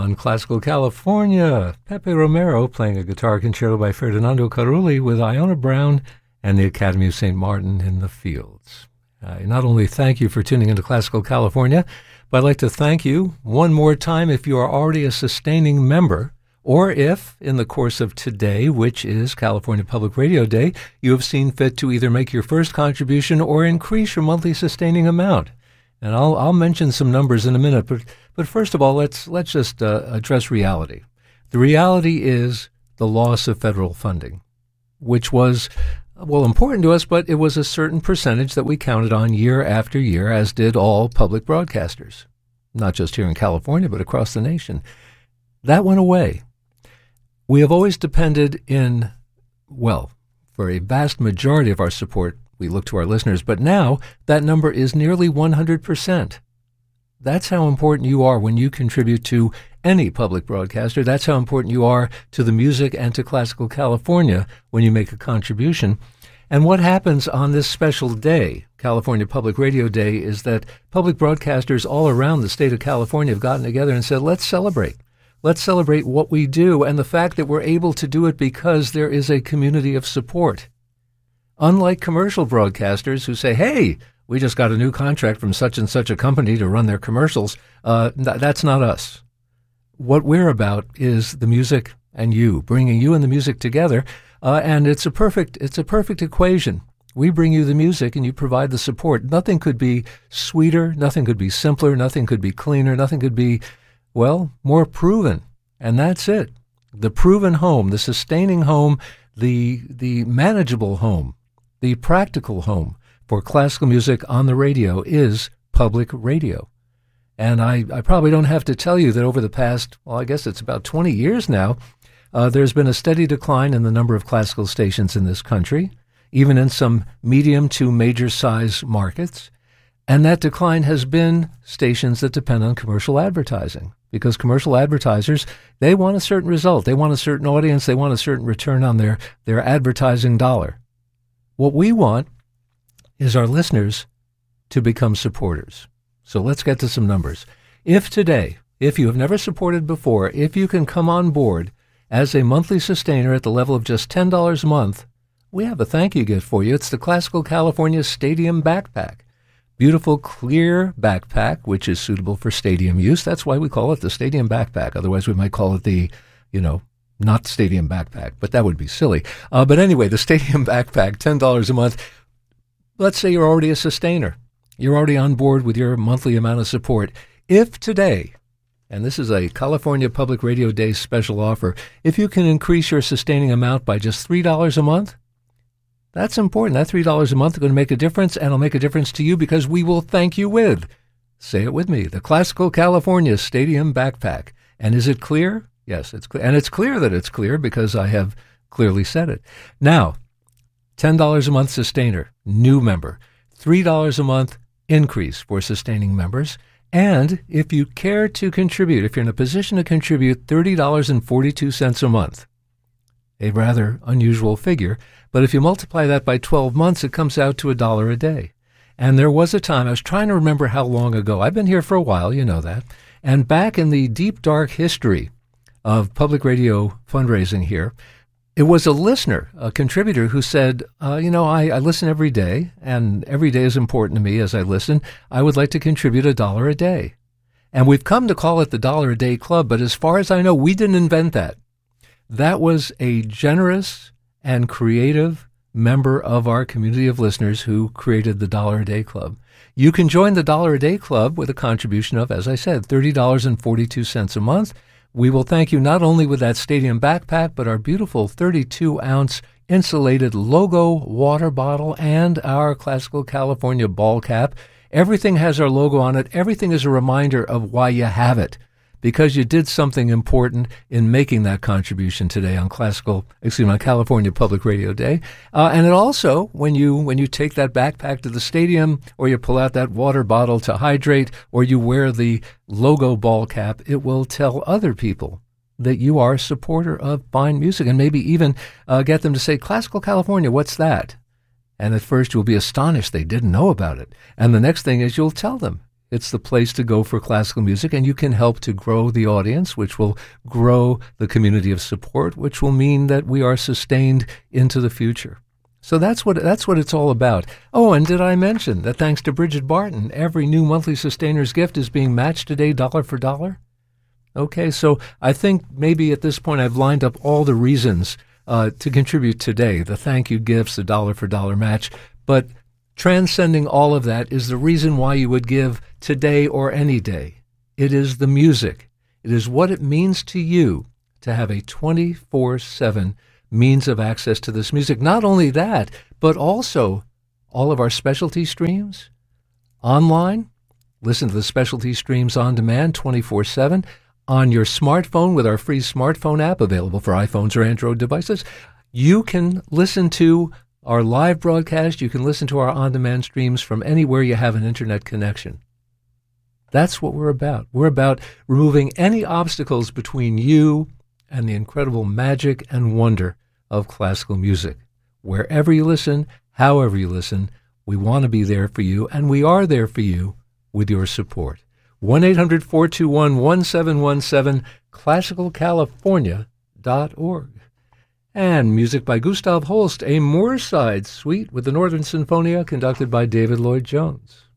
on Classical California. Pepe Romero playing a guitar concerto by Ferdinando Carulli with Iona Brown and the Academy of St. Martin in the Fields. I not only thank you for tuning into Classical California, but I'd like to thank you one more time if you are already a sustaining member, or if, in the course of today, which is California Public Radio Day, you have seen fit to either make your first contribution or increase your monthly sustaining amount. And I'll mention some numbers in a minute, but first of all, let's just address reality. The reality is the loss of federal funding, which was, well, important to us, but it was a certain percentage that we counted on year after year, as did all public broadcasters, not just here in California, but across the nation. That went away. We have always depended for a vast majority of our support, we look to our listeners, but now that number is nearly 100%. That's how important you are when you contribute to any public broadcaster. That's how important you are to the music and to Classical California when you make a contribution. And what happens on this special day, California Public Radio Day, is that public broadcasters all around the state of California have gotten together and said, let's celebrate. Let's celebrate what we do and the fact that we're able to do it because there is a community of support. Unlike commercial broadcasters who say, hey, we just got a new contract from such and such a company to run their commercials, that's not us. What we're about is the music and you, bringing you and the music together, and it's a perfect equation. We bring you the music and you provide the support. Nothing could be sweeter, nothing could be simpler, nothing could be cleaner, nothing could be, more proven. And that's it. The proven home, the sustaining home, the manageable home, the practical home for classical music on the radio is public radio. And I probably don't have to tell you that over the past, I guess it's about 20 years now, there's been a steady decline in the number of classical stations in this country, even in some medium to major size markets. And that decline has been stations that depend on commercial advertising, because commercial advertisers, they want a certain result. They want a certain audience. They want a certain return on their advertising dollar. What we want is our listeners to become supporters. So let's get to some numbers. If today, if you have never supported before, if you can come on board as a monthly sustainer at the level of just $10 a month, we have a thank you gift for you. It's the Classical California Stadium Backpack. Beautiful, clear backpack, which is suitable for stadium use. That's why we call it the Stadium Backpack. Otherwise, we might call it the, not Stadium Backpack, but that would be silly. But anyway, the Stadium Backpack, $10 a month. Let's say you're already a sustainer. You're already on board with your monthly amount of support. If today, and this is a California Public Radio Day special offer, if you can increase your sustaining amount by just $3 a month, that's important. That $3 a month is going to make a difference, and it'll make a difference to you because we will thank you with, say it with me, the Classical California Stadium Backpack. And is it clear? Yes, it's clear. And it's clear that it's clear because I have clearly said it. Now, $10 a month sustainer, new member. $3 a month increase for sustaining members. And if you care to contribute, if you're in a position to contribute $30.42 a month, a rather unusual figure, but if you multiply that by 12 months, it comes out to $1 a day. And there was a time, I was trying to remember how long ago, I've been here for a while, you know that, and back in the deep, dark history of public radio fundraising here, it was a listener, a contributor who said, I listen every day, and every day is important to me as I listen. I would like to contribute $1 a day. And we've come to call it the $1 a Day Club, but as far as I know, we didn't invent that. That was a generous and creative member of our community of listeners who created the $1 a Day Club. You can join the $1 a Day Club with a contribution of, as I said, $30.42 a month. We will thank you not only with that stadium backpack, but our beautiful 32-ounce insulated logo water bottle and our Classical California ball cap. Everything has our logo on it. Everything is a reminder of why you have it, because you did something important in making that contribution today on California Public Radio Day. And it also, when you take that backpack to the stadium, or you pull out that water bottle to hydrate, or you wear the logo ball cap, it will tell other people that you are a supporter of fine music, and maybe even get them to say, Classical California, what's that? And at first you'll be astonished they didn't know about it. And the next thing is you'll tell them. It's the place to go for classical music, and you can help to grow the audience, which will grow the community of support, which will mean that we are sustained into the future. So that's what it's all about. Oh, and did I mention that thanks to Bridget Barton, every new monthly Sustainers gift is being matched today dollar for dollar? Okay, so I think maybe at this point I've lined up all the reasons to contribute today, the thank you gifts, the dollar for dollar match, but transcending all of that is the reason why you would give today or any day. It is the music. It is what it means to you to have a 24/7 means of access to this music. Not only that, but also all of our specialty streams online. Listen to the specialty streams on demand 24/7 on your smartphone with our free smartphone app available for iPhones or Android devices. You can listen to our live broadcast. You can listen to our on-demand streams from anywhere you have an internet connection. That's what we're about. We're about removing any obstacles between you and the incredible magic and wonder of classical music. Wherever you listen, however you listen, we want to be there for you, and we are there for you with your support. 1-800-421-1717, classicalcalifornia.org. And music by Gustav Holst, a Moorside suite with the Northern Sinfonia conducted by David Lloyd Jones.